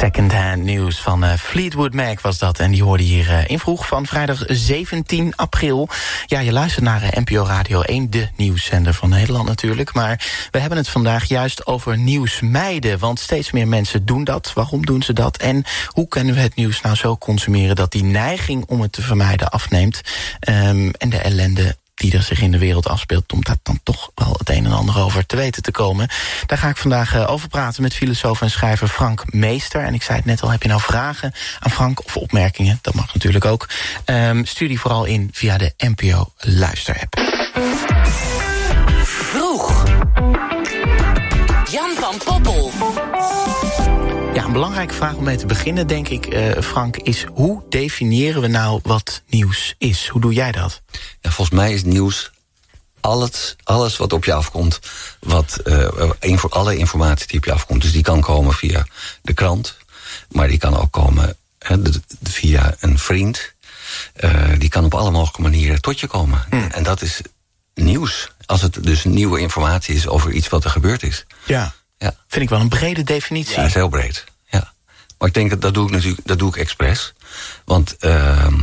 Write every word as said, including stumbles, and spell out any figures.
Secondhand News van uh, Fleetwood Mac was dat. En die hoorde hier uh, in vroeg van vrijdag zeventien april. Ja, je luistert naar uh, N P O Radio één, de nieuwszender van Nederland natuurlijk. Maar we hebben het vandaag juist over nieuwsmeiden. Want steeds meer mensen doen dat. Waarom doen ze dat? En hoe kunnen we het nieuws nou zo consumeren dat die neiging om het te vermijden afneemt? Um, en de ellende die er zich in de wereld afspeelt, om daar dan toch wel het een en ander over te weten te komen. Daar ga ik vandaag uh, over praten met filosoof en schrijver Frank Meester. En ik zei het net al, heb je nou vragen aan Frank of opmerkingen? Dat mag natuurlijk ook. Um, stuur die vooral in via de N P O Luister-app. Vroeg. Jan van Poppel. Ja, een belangrijke vraag om mee te beginnen, denk ik, uh, Frank, is hoe definiëren we nou wat nieuws is? Hoe doe jij dat? Ja, volgens mij is nieuws alles, alles wat op je afkomt, wat uh, infor, alle informatie die op je afkomt. Dus die kan komen via de krant, maar die kan ook komen uh, de, de, via een vriend. Uh, die kan op alle mogelijke manieren tot je komen. Hmm. En dat is nieuws. Als het dus nieuwe informatie is over iets wat er gebeurd is. Ja. Ja. Vind ik wel een brede definitie. Ja, dat is heel breed. Ja. Maar ik denk dat dat doe ik natuurlijk, dat doe ik expres. Want uh,